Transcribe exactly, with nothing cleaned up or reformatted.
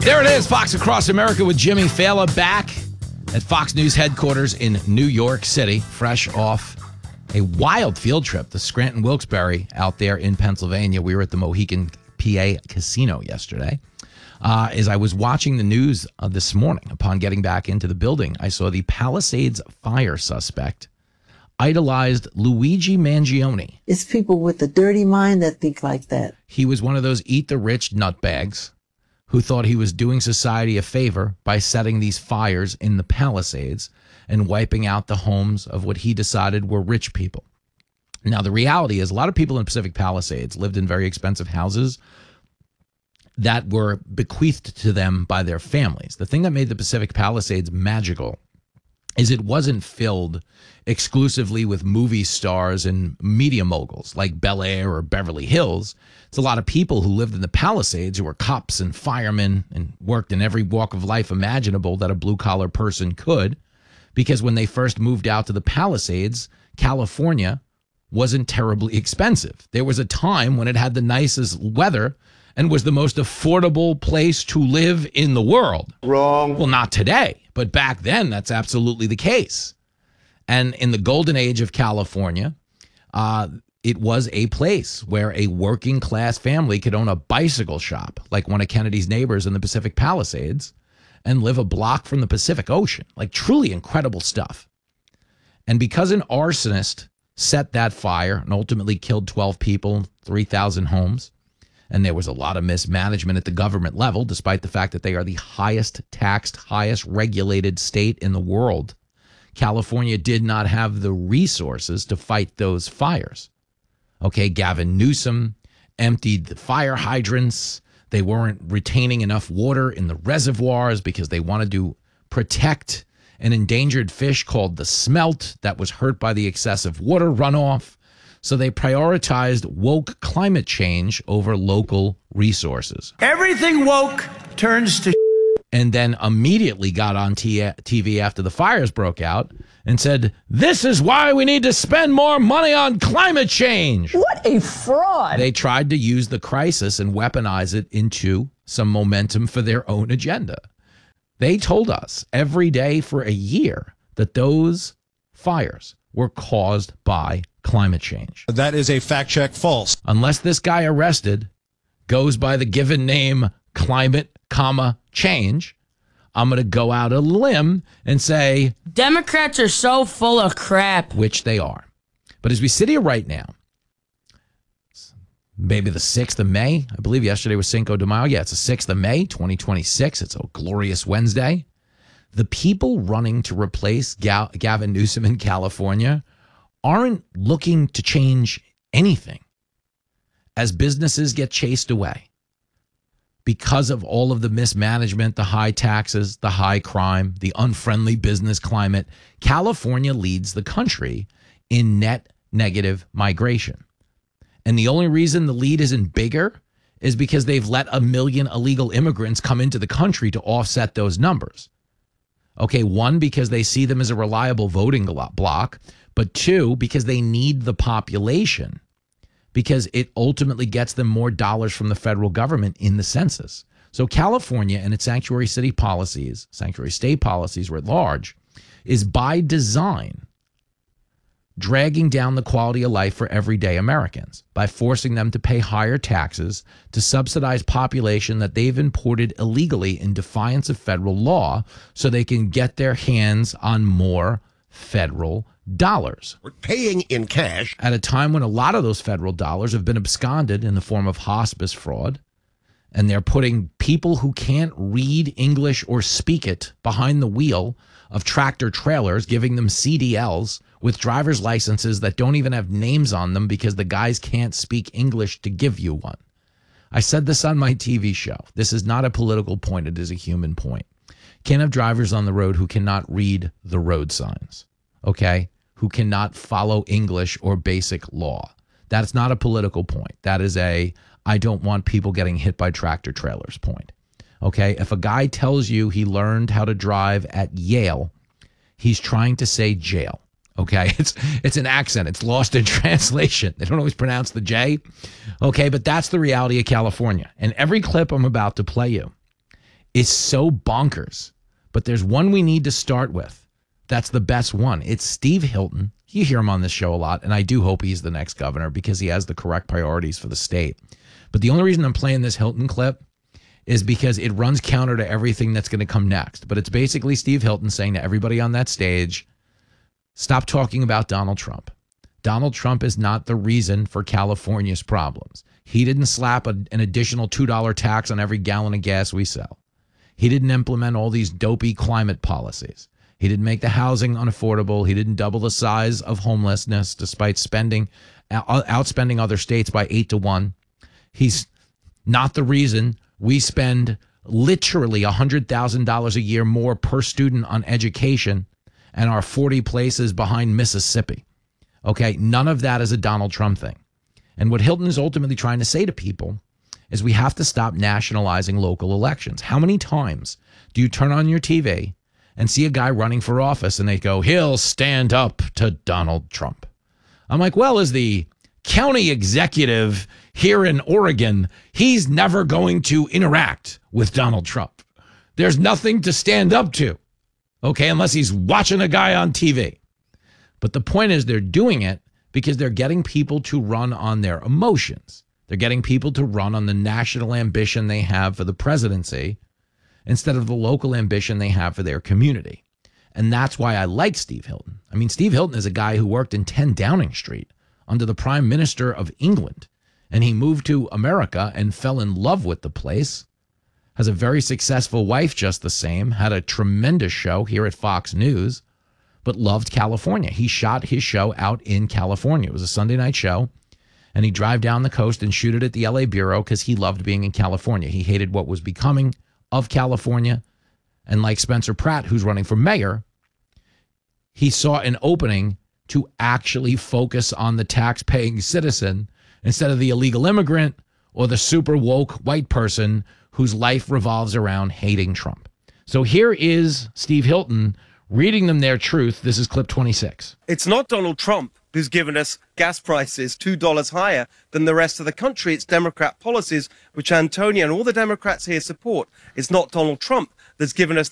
There it is, Fox Across America with Jimmy Fallon back at Fox News headquarters in New York City, fresh off a wild field trip, the Scranton Wilkes-Barre out there in Pennsylvania. We were at the Mohican P A Casino yesterday. Uh, as I was watching the news uh, this morning, upon getting back into the building, I saw the Palisades fire suspect idolized Luigi Mangione. It's people with a dirty mind that think like that. He was one of those eat-the-rich nutbags who thought he was doing society a favor by setting these fires in the Palisades and wiping out the homes of what he decided were rich people. Now, the reality is a lot of people in Pacific Palisades lived in very expensive houses that were bequeathed to them by their families. The thing that made the Pacific Palisades magical is it wasn't filled exclusively with movie stars and media moguls like Bel Air or Beverly Hills. It's a lot of people who lived in the Palisades who were cops and firemen and worked in every walk of life imaginable that a blue-collar person could, because when they first moved out to the Palisades, California wasn't terribly expensive. There was a time when it had the nicest weather and was the most affordable place to live in the world. Wrong. Well, not today, but back then, that's absolutely the case. And in the golden age of California, uh, it was a place where a working class family could own a bicycle shop, like one of Kennedy's neighbors in the Pacific Palisades, and live a block from the Pacific Ocean. Like, truly incredible stuff. And because an arsonist set that fire and ultimately killed twelve people, three thousand homes, and there was a lot of mismanagement at the government level, despite the fact that they are the highest taxed, highest regulated state in the world, California did not have the resources to fight those fires. Okay, Gavin Newsom emptied the fire hydrants. They weren't retaining enough water in the reservoirs because they wanted to protect an endangered fish called the smelt that was hurt by the excessive water runoff. So they prioritized woke climate change over local resources. Everything woke turns to and then immediately got on T V after the fires broke out and said, this is why we need to spend more money on climate change. What a fraud. They tried to use the crisis and weaponize it into some momentum for their own agenda. They told us every day for a year that those fires were caused by climate change. That is a fact check false. Unless this guy arrested goes by the given name climate, comma, change, I'm going to go out on a limb and say Democrats are so full of crap. Which they are. But as we sit here right now, maybe the sixth of May, I believe yesterday was Cinco de Mayo. Yeah, it's the sixth of May, twenty twenty-six. It's a glorious Wednesday. The people running to replace Ga- Gavin Newsom in California aren't looking to change anything as businesses get chased away because of all of the mismanagement, the high taxes, the high crime, the unfriendly business climate. California leads the country in net negative migration. And the only reason the lead isn't bigger is because they've let a million illegal immigrants come into the country to offset those numbers. Okay, one, because they see them as a reliable voting bloc, but two, because they need the population, because it ultimately gets them more dollars from the federal government in the census. So California and its sanctuary city policies, sanctuary state policies writ large, is by design dragging down the quality of life for everyday Americans by forcing them to pay higher taxes to subsidize population that they've imported illegally in defiance of federal law so they can get their hands on more federal dollars. We're paying in cash at a time when a lot of those federal dollars have been absconded in the form of hospice fraud, and they're putting people who can't read English or speak it behind the wheel of tractor trailers, giving them C D Ls with driver's licenses that don't even have names on them because the guys can't speak English to give you one. I said this on my T V show. This is not a political point. It is a human point. Can't have drivers on the road who cannot read the road signs, okay? Who cannot follow English or basic law. That's not a political point. That is a, I don't want people getting hit by tractor trailers point. Okay, if a guy tells you he learned how to drive at Yale, he's trying to say jail. Okay, it's it's an accent. It's lost in translation. They don't always pronounce the J. Okay, but that's the reality of California. And every clip I'm about to play you is so bonkers. But there's one we need to start with. That's the best one. It's Steve Hilton. You hear him on this show a lot, and I do hope he's the next governor because he has the correct priorities for the state. But the only reason I'm playing this Hilton clip is because it runs counter to everything that's going to come next. But it's basically Steve Hilton saying to everybody on that stage, stop talking about Donald Trump. Donald Trump is not the reason for California's problems. He didn't slap a, an additional two dollars tax on every gallon of gas we sell. He didn't implement all these dopey climate policies. He didn't make the housing unaffordable. He didn't double the size of homelessness despite spending, outspending other states by eight to one. He's not the reason we spend literally one hundred thousand dollars a year more per student on education and are forty places behind Mississippi. Okay, none of that is a Donald Trump thing. And what Hilton is ultimately trying to say to people is we have to stop nationalizing local elections. How many times do you turn on your T V and see a guy running for office and they go, he'll stand up to Donald Trump? I'm like, well, as the county executive here in Oregon, he's never going to interact with Donald Trump. There's nothing to stand up to, okay, unless he's watching a guy on T V. But the point is they're doing it because they're getting people to run on their emotions. They're getting people to run on the national ambition they have for the presidency instead of the local ambition they have for their community. And that's why I like Steve Hilton. I mean, Steve Hilton is a guy who worked in ten Downing Street under the Prime Minister of England. And he moved to America and fell in love with the place. Has a very successful wife just the same. Had a tremendous show here at Fox News, but loved California. He shot his show out in California. It was a Sunday night show. And he'd drive down the coast and shoot it at the L A Bureau because he loved being in California. He hated what was becoming of California. And like Spencer Pratt, who's running for mayor, he saw an opening to actually focus on the tax-paying citizen instead of the illegal immigrant or the super woke white person whose life revolves around hating Trump. So here is Steve Hilton reading them their truth. This is clip twenty-six. It's not Donald Trump who's given us gas prices two dollars higher than the rest of the country. It's Democrat policies, which Antonia and all the Democrats here support. It's not Donald Trump that's given us